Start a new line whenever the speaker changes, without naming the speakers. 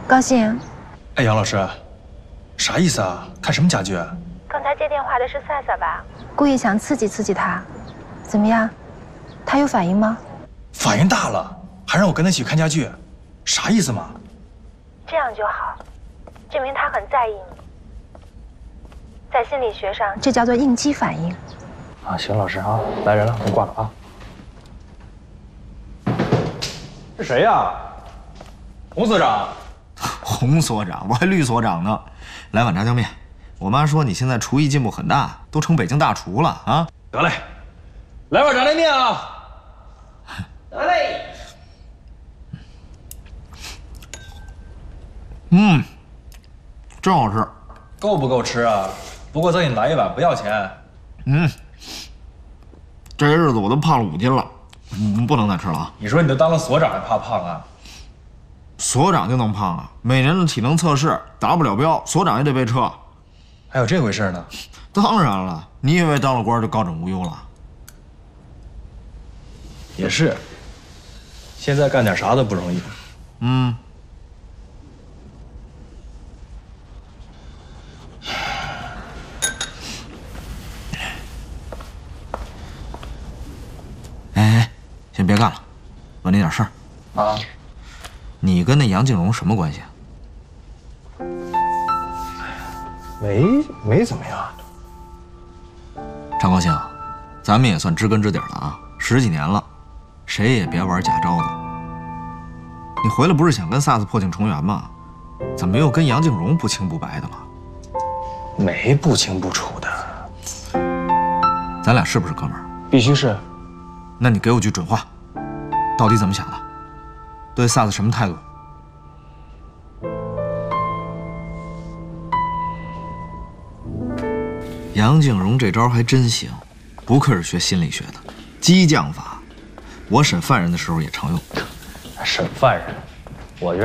高兴。
哎，杨老师，啥意思啊？看什么家具？
刚才接电话的是赛赛吧？故意想刺激刺激他，怎么样？他有反应吗？
反应大了，还让我跟他一起看家具，啥意思嘛？
这样就好，证明他很在意你。在心理学上，这叫做应激反应。
啊，行，老师啊，来人了，我挂了啊。是谁呀？洪所长。
洪所长，我还绿所长呢。来碗炸酱面。我妈说你现在厨艺进步很大，都成北京大厨了啊。
得嘞，来碗炸酱面啊。得嘞。
真好吃。
够不够吃啊？不过再给你来一碗，不要钱。
这些日子我都胖了5斤了，不能再吃了啊。
你说你都当了所长还怕胖啊？
所长就能胖啊？每年的体能测试达不了标，所长也得被撤。
还有这回事呢？
当然了，你以为当了官就高枕无忧了？
也是，现在干点啥都不容易。
哎，先别干了，问你点事儿。
啊？
你跟那杨静荣什么关系啊？
没怎么样。
常高兴，咱们也算知根知底了啊，10几年了，谁也别玩假招的。你回来不是想跟萨斯破镜重圆吗？怎么又跟杨静荣不清不白的了？
没不清不楚的。
咱俩是不是哥们儿？
必须是。
那你给我句准话，到底怎么想的？对萨斯什么态度？杨静荣这招还真行，不愧是学心理学的，激将法。我审犯人的时候也常用。
审犯人？